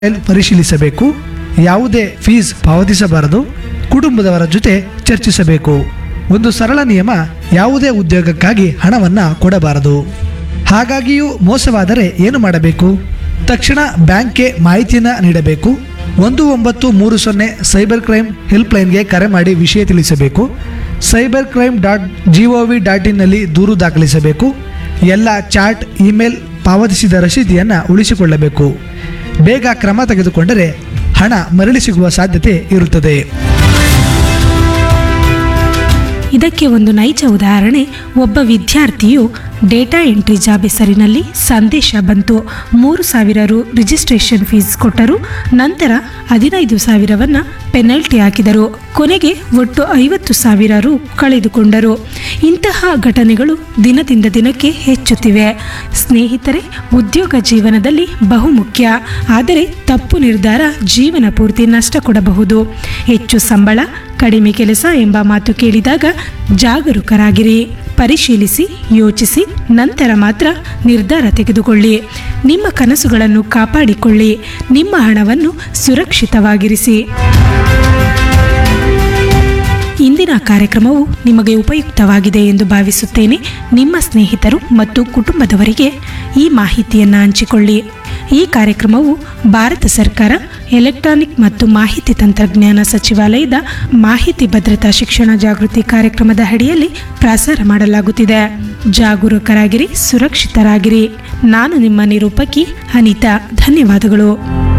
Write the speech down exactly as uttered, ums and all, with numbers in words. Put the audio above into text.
ಪರಿಶೀಲಿಸಬೇಕು. ಯಾವುದೇ ಫೀಸ್ ಪಾವತಿಸಬಾರದು. ಕುಟುಂಬದವರ ಜೊತೆ ಚರ್ಚಿಸಬೇಕು. ಒಂದು ಸರಳ ನಿಯಮ: ಯಾವುದೇ ಉದ್ಯೋಗಕ್ಕಾಗಿ ಹಣವನ್ನು ಕೊಡಬಾರದು. ಹಾಗಾಗಿಯೂ ಮೋಸವಾದರೆ ಏನು ಮಾಡಬೇಕು? ತಕ್ಷಣ ಬ್ಯಾಂಕ್ಗೆ ಮಾಹಿತಿಯನ್ನು ನೀಡಬೇಕು. ಒಂದು ಒಂಬತ್ತು ಮೂರು ಸೊನ್ನೆ ಸೈಬರ್ ಕ್ರೈಮ್ ಹೆಲ್ಪ್ಲೈನ್ಗೆ ಕರೆ ಮಾಡಿ ವಿಷಯ ತಿಳಿಸಬೇಕು. Cyber crime dot G O V dot ಇನ್ನಲ್ಲಿ ದೂರು ದಾಖಲಿಸಬೇಕು. ಎಲ್ಲ ಚಾಟ್, ಇಮೇಲ್ ಪಾವತಿಸಿದ ರಸೀದಿಯನ್ನು ಉಳಿಸಿಕೊಳ್ಳಬೇಕು. ಬೇಗ ಕ್ರಮ ತೆಗೆದುಕೊಂಡರೆ ಹಣ ಮರಳಿ ಸಿಗುವ ಸಾಧ್ಯತೆ ಇರುತ್ತದೆ. ಇದಕ್ಕೆ ಒಂದು ನೈಜ ಉದಾಹರಣೆ. ಒಬ್ಬ ವಿದ್ಯಾರ್ಥಿಯು ಡೇಟಾ ಎಂಟ್ರಿ ಜಾಬ್ ಹೆಸರಿನಲ್ಲಿ ಸಂದೇಶ ಬಂತು. ಮೂರು ಸಾವಿರ ರು ರಿಜಿಸ್ಟ್ರೇಷನ್ ಫೀಸ್ ಕೊಟ್ಟರು. ನಂತರ ಹದಿನೈದು ಸಾವಿರವನ್ನು ಪೆನಲ್ಟಿ ಹಾಕಿದರು. ಕೊನೆಗೆ ಒಟ್ಟು ಐವತ್ತು ಸಾವಿರ ರು ಕಳೆದುಕೊಂಡರು. ಇಂತಹ ಘಟನೆಗಳು ದಿನದಿಂದ ದಿನಕ್ಕೆ ಹೆಚ್ಚುತ್ತಿವೆ. ಸ್ನೇಹಿತರೆ, ಉದ್ಯೋಗ ಜೀವನದಲ್ಲಿ ಬಹುಮುಖ್ಯ. ಆದರೆ ತಪ್ಪು ನಿರ್ಧಾರ ಜೀವನ ಪೂರ್ತಿ ನಷ್ಟ ಕೊಡಬಹುದು. ಹೆಚ್ಚು ಸಂಬಳ, ಕಡಿಮೆ ಕೆಲಸ ಎಂಬ ಮಾತು ಕೇಳಿದಾಗ ಜಾಗರೂಕರಾಗಿರಿ. ಪರಿಶೀಲಿಸಿ, ಯೋಚಿಸಿ, ನಂತರ ಮಾತ್ರ ನಿರ್ಧಾರ ತೆಗೆದುಕೊಳ್ಳಿ. ನಿಮ್ಮ ಕನಸುಗಳನ್ನು ಕಾಪಾಡಿಕೊಳ್ಳಿ. ನಿಮ್ಮ ಹಣವನ್ನು ಸುರಕ್ಷಿತವಾಗಿರಿಸಿ. ಇಂದಿನ ಕಾರ್ಯಕ್ರಮವು ನಿಮಗೆ ಉಪಯುಕ್ತವಾಗಿದೆ ಎಂದು ಭಾವಿಸುತ್ತೇನೆ. ನಿಮ್ಮ ಸ್ನೇಹಿತರು ಮತ್ತು ಕುಟುಂಬದವರಿಗೆ ಈ ಮಾಹಿತಿಯನ್ನು ಹಂಚಿಕೊಳ್ಳಿ. ಈ ಕಾರ್ಯಕ್ರಮವು ಭಾರತ ಸರ್ಕಾರ ಎಲೆಕ್ಟ್ರಾನಿಕ್ ಮತ್ತು ಮಾಹಿತಿ ತಂತ್ರಜ್ಞಾನ ಸಚಿವಾಲಯದ ಮಾಹಿತಿ ಭದ್ರತಾ ಶಿಕ್ಷಣ ಜಾಗೃತಿ ಕಾರ್ಯಕ್ರಮದ ಅಡಿಯಲ್ಲಿ ಪ್ರಸಾರ ಮಾಡಲಾಗುತ್ತಿದೆ. ಜಾಗರೂಕರಾಗಿರಿ, ಸುರಕ್ಷಿತರಾಗಿರಿ. ನಾನು ನಿಮ್ಮ ನಿರೂಪಕಿ ಅನಿತಾ. ಧನ್ಯವಾದಗಳು.